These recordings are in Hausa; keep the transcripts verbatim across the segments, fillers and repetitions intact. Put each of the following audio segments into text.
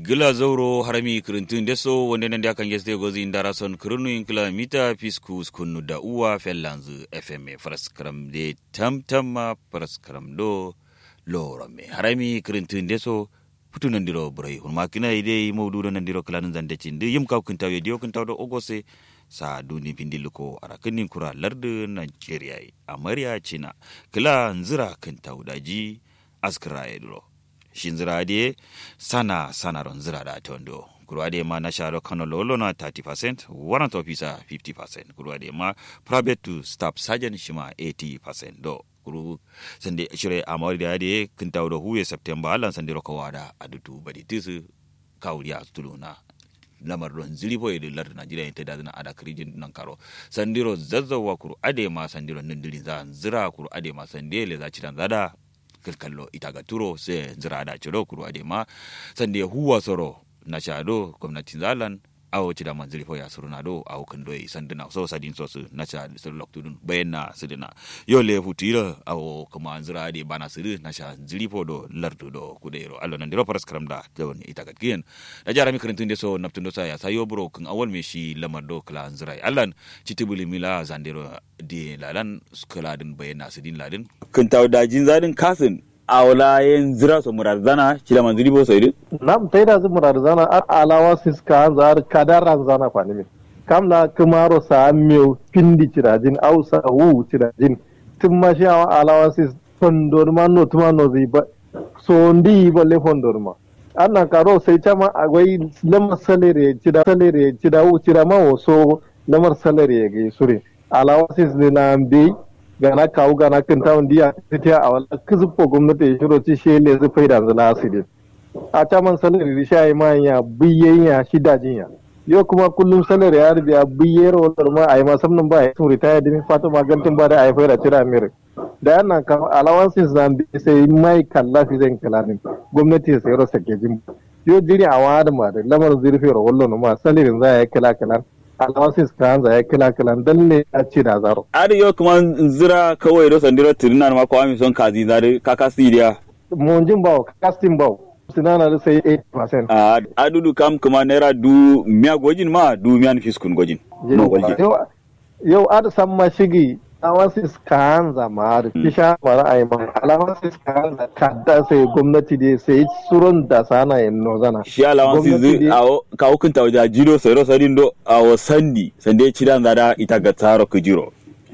Gila zauro harami kirintun deso wanda nan da kan geste gozi indara son kirinu in kilomita fiskus kunu da uwa fellanzu F M faraskaram de tamtama faraskaram do lorame harami kirintun deso putu nan diro burai hun makina ide mawdu nan diro klanin zande cindi yim ka kun tawe dio kun taw do ogose sa duni pindiluko arakinin kura lardu Nigeria Amaria China kila nzira kun tawdaji askra edro shinzirade sana sana ron zirada tondo kurwade ma na sharo kano lolo na thirty percent warrant officer fifty percent kurwade ma private to staff sergeant shima eighty percent do kuru sande shire amawri de kintaw do huwe september alan sande ro kawada adutu badi tisu kawriya tuluna lamar ron zilibo e lar Nigeria ta da ada krijin nan karo sandiro zazzawa kuru ade ma sandiro nindiri za zira kuru ade ma sandele za cidan zada kallo itaga turo se zirada ciro kuru adema sande huwa soro na shado gwamnatin zalan awo cida manzili fo ya suruna do awo kando yi sanduna so sadin so su na sha sir loktudun bayana sidina yo le futira awo kuma zirade bana sir na sha zili fo do lardu do kudero allo nan diro paras karamda don itaga kiyen da jara mi karantun de so naptun do sa ya sayo bro kun awal me shi lamar do kala zirai allan citibuli mila zandero di lalan skaladin bayana sidin ladin kun tawdajin zadin kasin awla yen zira so murarzana kila manzili bo soyde nam tayda zu murarzana ar alawa siska zar kadaran zana fanimi kamla kumaro sa miyo pindi cirajin ausa wu cirajin timma shawa alawa sis fondorma no tuma no ziba so ndi bolle fondorma anna karo sai chama agwai lamar salere cida salere cida wu cida ma so lamar salere ga sure alawa sis ne na mbi gana kawo gana kan tawon diya ta a wala kizufo gwamnati ya shiro ci shi ne zai faida zala asiri a caman salari da shayi ma ya biyen ya shidajin ya yau kuma kullum salari ya rubiya biyen rawar ma a yi masamman ba ya sun ritaya da fata magantin ba da a yi faida cira mere da yana kawo alawansu zambi sai mai kallafi zai kalanin gwamnati ya sayar sa kejin yau jiri a wada ma da lamar zirfi rawar ma salarin za a yi kala kalan alawasis kanza ya kila kilan dalle a ci da zaro ari yo kuma zira kawai do sandiro tirina ma ko ami son kazi zare kaka sidiya monjin bawo casting bawo sinana da sai eight percent a adudu kam kuma naira du miya gojin ma du miya fiskun gojin no golji yau yau ad samma shigi alawasis kanza ma da kisha mara ai ma alawasis kanza kadda sai gwamnati dai sai suron da sana yin nozana shi alawasis zai awo ka hukunta wajen jiro sai rosarin do awo sandi sande cidan zada ita ga tsaro ku jiro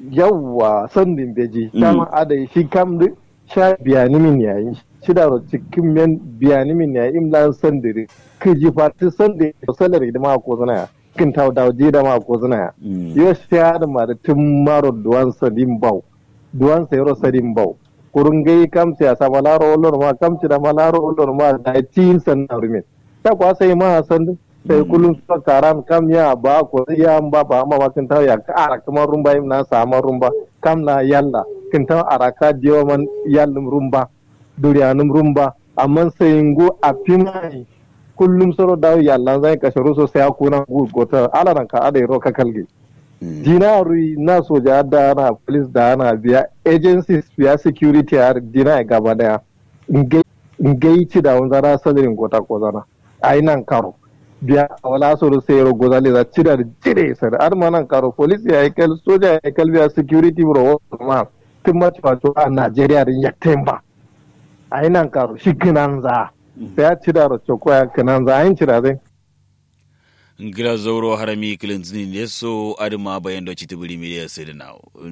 yawa sandin beji kama adai shi kam da sha biyani min yayin shida ro cikin men biyani min yayin imlan sandire kiji fati sande salari da ma ko zana kin taw daw ji da ma ko zana yo sha da ma da tun maro duwan sadin baw duwan sai ro sadin baw kurun gai kam sai sa malaro olor ma kam ci da malaro olor ma da tin san na rumin ta kwa sai ma san sai kullum su karan kam ya ba ko ya ba ba ma kin taw ya ka kamar rumba na sama rumba kam na yalla kin taw araka diyo man yallum rumba duriyanum rumba amma sai ngo a fimai kullum soro dawo yalla zai kashe ruso sai akuna gota alaran ka adai ro ka kalge dinari na soja da na police da na biya agencies biya security har dina gaba daya ngai ci da wanzara sadarin gota ko zana ai nan karo biya wala soro sai ro gozale za ci da jire sai har ma nan karo police ya kal soja ya kal biya security bro ma tun ma to a Najeriya din yaktemba ai nan karo shikinan za sai ya ci da rocho ko ya kanan za yin ci da zai ngira zauro harami kilin ne so adama bayan da ci tibiri mi da sai da nawo